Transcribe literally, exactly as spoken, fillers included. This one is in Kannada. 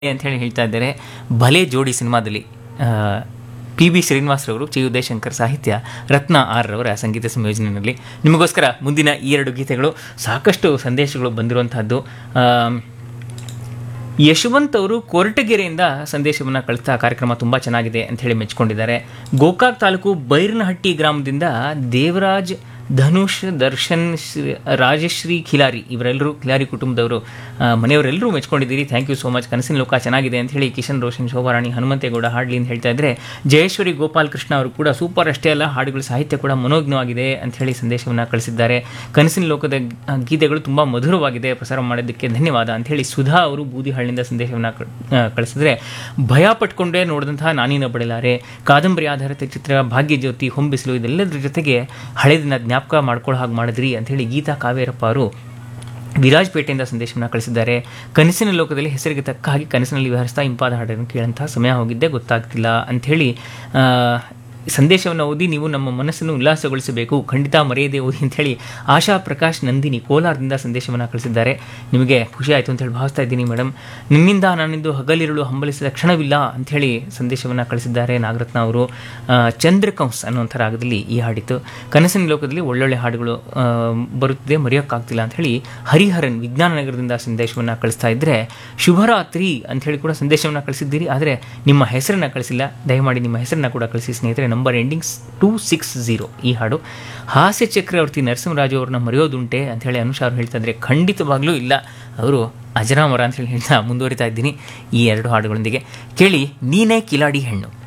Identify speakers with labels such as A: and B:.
A: ಅಂತ ಹೇಳಿ ಹೇಳ್ತಾ ಇದ್ದಾರೆ. ಭಲೆ ಜೋಡಿ ಸಿನಿಮಾದಲ್ಲಿ ಪಿ ಬಿ ಶ್ರೀನಿವಾಸರವರು, ಚಿ ಉದಯಶಂಕರ್ ಸಾಹಿತ್ಯ, ರತ್ನ ಆರ್ ರವರ ಸಂಗೀತ ಸಂಯೋಜನೆಯಲ್ಲಿ ನಿಮಗೋಸ್ಕರ ಮುಂದಿನ ಈ ಎರಡು ಗೀತೆಗಳು. ಸಾಕಷ್ಟು ಸಂದೇಶಗಳು ಬಂದಿರುವಂತಹದ್ದು. ಯಶವಂತ್ ಅವರು ಕೊರಟಗೆರೆಯಿಂದ ಸಂದೇಶವನ್ನು ಕಳಿಸ್ತಾ ಕಾರ್ಯಕ್ರಮ ತುಂಬ ಚೆನ್ನಾಗಿದೆ ಅಂತ ಹೇಳಿ ಮೆಚ್ಕೊಂಡಿದ್ದಾರೆ. ಗೋಕಾಕ್ ತಾಲೂಕು ಬೈರನಹಟ್ಟಿ ಗ್ರಾಮದಿಂದ ದೇವರಾಜ್, ಧನುಷ್, ದರ್ಶನ್, ರಾಜಶ್ರೀ ಖಿಲಾರಿ ಇವರೆಲ್ಲರೂ ಖಿಲಾರಿ ಕುಟುಂಬದವರು, ಮನೆಯವರೆಲ್ಲರೂ ಮೆಚ್ಕೊಂಡಿದ್ದೀರಿ. Thank you so much. ಕನಸಿನ ಲೋಕ ಚೆನ್ನಾಗಿದೆ ಅಂತ ಹೇಳಿ ಕಿಶನ್ ರೋಷನ್, ಶೋಭಾರಾಣಿ, ಹನುಮಂತೇಗೌಡ ಹಾಡ್ಲಿ ಅಂತ ಹೇಳ್ತಾ ಇದ್ದರೆ, ಜಯೇಶ್ವರಿ ಗೋಪಾಲ್ ಕೃಷ್ಣ ಅವರು ಕೂಡ ಸೂಪರ್ ಅಷ್ಟೇ ಅಲ್ಲ, ಹಾಡುಗಳ ಸಾಹಿತ್ಯ ಕೂಡ ಮನೋಜ್ಞವಾಗಿದೆ ಅಂತ ಹೇಳಿ ಸಂದೇಶವನ್ನು ಕಳಿಸಿದ್ದಾರೆ. ಕನಸಿನ ಲೋಕದ ಗೀತೆಗಳು ತುಂಬ ಮಧುರವಾಗಿದೆ, ಪ್ರಸಾರ ಮಾಡೋದಕ್ಕೆ ಧನ್ಯವಾದ ಅಂತ ಹೇಳಿ ಸುಧಾ ಅವರು ಬೂದಿಹಳ್ಳಿಯಿಂದ ಸಂದೇಶವನ್ನು ಕಳಿಸಿದರೆ, ಭಯ ಪಟ್ಕೊಂಡೇ ನೋಡಿದಂತಹ ನಾನಿನ ಬಡಲಾರೆ, ಕಾದಂಬರಿ ಆಧಾರಿತ ಚಿತ್ರ, ಭಾಗ್ಯಜ್ಯೋತಿ, ಹೊಂಬಿಸಿಲು, ಇದೆಲ್ಲದರ ಜೊತೆಗೆ ಹಳೆದಿನ ಜ್ಞಾಪಕ ಮಾಡ್ಕೊಳ್ಳೋ ಹಾಗೆ ಮಾಡಿದ್ರಿ ಅಂತ ಹೇಳಿ ಗೀತಾ ಕಾವೇರಪ್ಪ ಅವರು ವಿರಾಜಪೇಟೆಯಿಂದ ಸಂದೇಶವನ್ನು ಕಳಿಸಿದ್ದಾರೆ. ಕನಸಿನ ಲೋಕದಲ್ಲಿ ಹೆಸರಿಗೆ ತಕ್ಕ ಹಾಗೆ ಕನಸಿನಲ್ಲಿ ವಿಹರಿಸ್ತಾ ಇಂಪಾದ ಹಾಡನ್ನು ಕೇಳಂತಹ ಸಮಯ ಹೋಗಿದ್ದೆ ಗೊತ್ತಾಗ್ತಿಲ್ಲ ಅಂಥೇಳಿ ಸಂದೇಶವನ್ನು ಓದಿ ನೀವು ನಮ್ಮ ಮನಸ್ಸನ್ನು ಉಲ್ಲಾಸಗೊಳಿಸಬೇಕು, ಖಂಡಿತ ಮರೆಯದೆ ಓದಿ ಅಂಥೇಳಿ ಆಶಾ ಪ್ರಕಾಶ್ ನಂದಿನಿ ಕೋಲಾರದಿಂದ ಸಂದೇಶವನ್ನು ಕಳಿಸಿದ್ದಾರೆ. ನಿಮಗೆ ಖುಷಿ ಆಯಿತು ಅಂತೇಳಿ ಭಾವಿಸ್ತಾ ಇದ್ದೀನಿ ಮೇಡಮ್. ನಿಮ್ಮಿಂದ ನಾನಿಂದು ಹಗಲಿರುಳು ಹಂಬಲಿಸಿದ ಕ್ಷಣವಿಲ್ಲ ಅಂಥೇಳಿ ಸಂದೇಶವನ್ನು ಕಳಿಸಿದ್ದಾರೆ ನಾಗರತ್ನ ಅವರು. ಚಂದ್ರಕಂಸ್ ಅನ್ನುವಂಥ ರಾಗದಲ್ಲಿ ಈ ಹಾಡಿತ್ತು. ಕನಸಿನ ಲೋಕದಲ್ಲಿ ಒಳ್ಳೊಳ್ಳೆ ಹಾಡುಗಳು ಬರುತ್ತಿದೆ, ಮರೆಯೋಕ್ಕಾಗ್ತಿಲ್ಲ ಅಂಥೇಳಿ ಹರಿಹರನ್ ವಿಜ್ಞಾನ ನಗರದಿಂದ ಸಂದೇಶವನ್ನು ಕಳಿಸ್ತಾ ಇದ್ದರೆ, ಶುಭರಾತ್ರಿ ಅಂಥೇಳಿ ಕೂಡ ಸಂದೇಶವನ್ನು ಕಳಿಸಿದ್ದೀರಿ. ಆದರೆ ನಿಮ್ಮ ಹೆಸರನ್ನು ಕಳಿಸಿಲ್ಲ, ದಯಮಾಡಿ ನಿಮ್ಮ ಹೆಸರನ್ನು ಕೂಡ ಕಳಿಸಿ ಸ್ನೇಹಿತರೆ. Number endings two six zero ಈ ಹಾಡು. ಹಾಸ್ಯ ಚಕ್ರವರ್ತಿ ನರಸಿಂಹರಾಜು ಅವ್ರನ್ನ ಮರೆಯೋದುಂಟೆ ಅಂಥೇಳಿ ಅನುಷಾ ಅವರು ಹೇಳ್ತಾ ಇದ್ದಾರೆ. ಖಂಡಿತವಾಗ್ಲೂ ಇಲ್ಲ, ಅವರು ಅಜರಾಮರ ಅಂತ ಹೇಳಿ ಹೇಳ್ತಾ ಮುಂದುವರಿತಾ ಇದ್ದೀನಿ ಈ ಎರಡು ಹಾಡುಗಳೊಂದಿಗೆ. ಕೇಳಿ ನೀನೇ ಕಿಲಾಡಿ ಹೆಣ್ಣು.